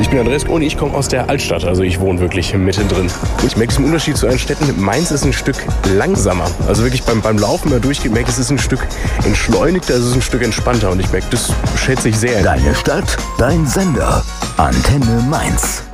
Ich bin Andreas und ich komme aus der Altstadt, also ich wohne wirklich mittendrin. Und ich merke es im Unterschied zu anderen Städten, Mainz ist ein Stück langsamer. Also wirklich beim Laufen da durchgeht, merke ich, es ist ein Stück entschleunigter, es ist ein Stück entspannter und ich merke, das schätze ich sehr. Deine Stadt, dein Sender. Antenne Mainz.